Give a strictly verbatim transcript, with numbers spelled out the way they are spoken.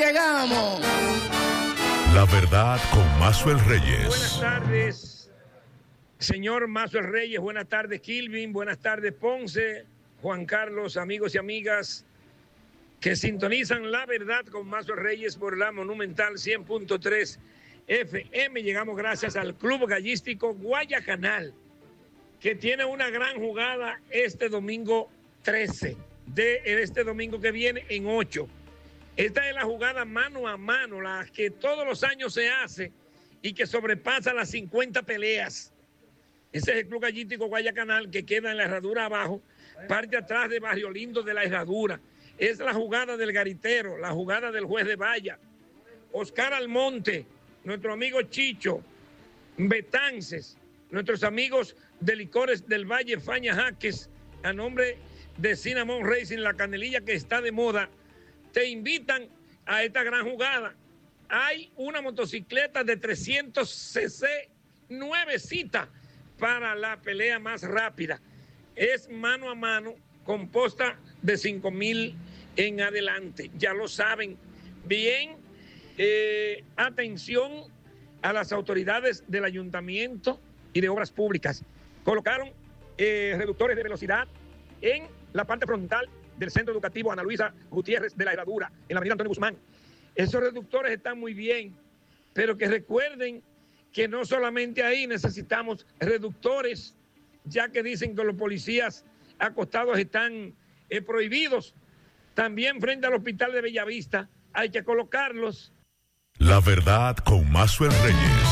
llegamos. La verdad con Mazuel Reyes. Buenas tardes, señor Mazuel Reyes. Buenas tardes, Kilvin. Buenas tardes, Ponce. Juan Carlos, amigos y amigas que sintonizan La Verdad con Mazuel Reyes por la Monumental cien punto tres F M. Llegamos gracias al Club Gallístico Guayacanal, que tiene una gran jugada este domingo trece, de este domingo que viene en ocho. Esta es la jugada mano a mano, la que todos los años se hace y que sobrepasa las cincuenta peleas. Ese es el Club Gallístico Guayacanal, que queda en la herradura abajo, parte atrás de Barrio Lindo de la herradura. Es la jugada del garitero, la jugada del juez de valla. Oscar Almonte, nuestro amigo Chicho, Betances, nuestros amigos de Licores del Valle, Faña Jaques, a nombre de Cinnamon Racing, la canelilla que está de moda, te invitan a esta gran jugada. Hay una motocicleta de trescientos cc nuevecita para la pelea más rápida. Es mano a mano, compuesta de cinco mil en adelante. Ya lo saben. Bien, eh, atención a las autoridades del ayuntamiento y de obras públicas. Colocaron eh, reductores de velocidad en la parte frontal del Centro Educativo Ana Luisa Gutiérrez de la Herradura, en la avenida Antonio Guzmán. Esos reductores están muy bien, pero que recuerden que no solamente ahí necesitamos reductores, ya que dicen que los policías acostados están eh, prohibidos. También frente al hospital de Bellavista hay que colocarlos. La Verdad con Mazuel Reyes.